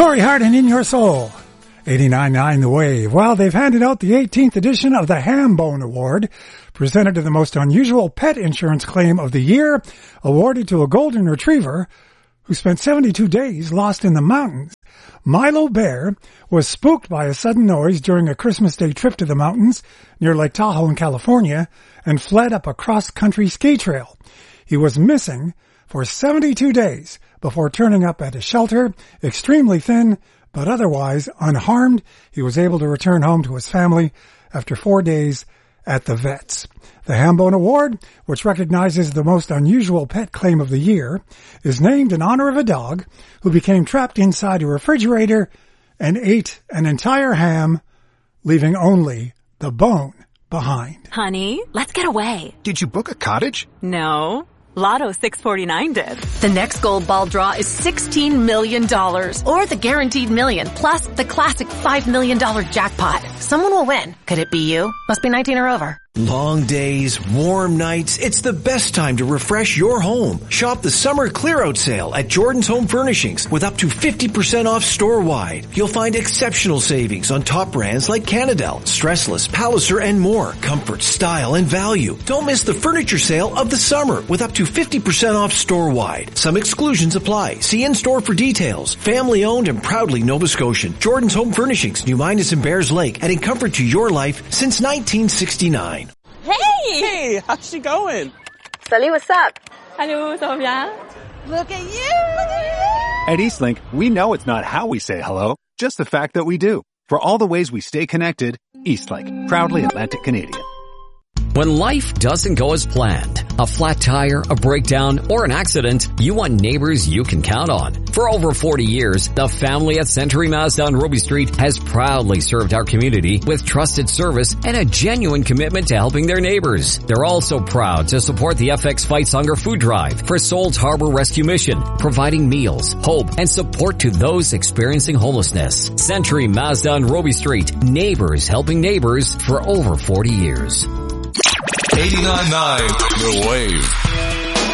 Corey Hardin, In Your Soul. 89.9 The Wave. Well, they've handed out the 18th edition of the Hambone Award, presented to the most unusual pet insurance claim of the year, awarded to a golden retriever who spent 72 days lost in the mountains. Milo Bear was spooked by a sudden noise during a Christmas Day trip to the mountains near Lake Tahoe in California and fled up a cross-country ski trail. He was missing for 72 days before turning up at a shelter, extremely thin, but otherwise unharmed. He was able to return home to his family after 4 days at the vets. The Hambone Award, which recognizes the most unusual pet claim of the year, is named in honor of a dog who became trapped inside a refrigerator and ate an entire ham, leaving only the bone behind. Honey, let's get away. Did you book a cottage? No. Lotto 649 did. The next gold ball draw is $16 million. Or the guaranteed million, plus the classic $5 million jackpot. Someone will win. Could it be you? Must be 19 or over. Long days, warm nights, it's the best time to refresh your home. Shop the summer clear-out sale at Jordan's Home Furnishings with up to 50% off store-wide. You'll find exceptional savings on top brands like Canadel, Stressless, Palliser, and more. Comfort, style, and value. Don't miss the furniture sale of the summer with up to 50% off store-wide. Some exclusions apply. See in-store for details. Family-owned and proudly Nova Scotian. Jordan's Home Furnishings, New Minas and Bears Lake, adding comfort to your life since 1969. Hey, how's she going? Salut, what's up? Hello, ça va bien? Look at you! At Eastlink, we know it's not how we say hello, just the fact that we do. For all the ways we stay connected, Eastlink, proudly Atlantic Canadian. When life doesn't go as planned, a flat tire, a breakdown, or an accident, you want neighbors you can count on. For over 40 years, the family at Century Mazda on Ruby Street has proudly served our community with trusted service and a genuine commitment to helping their neighbors. They're also proud to support the FX Fights Hunger Food Drive for Souls Harbor Rescue Mission, providing meals, hope, and support to those experiencing homelessness. Century Mazda on Ruby Street, neighbors helping neighbors for over 40 years. 89.9 The Wave.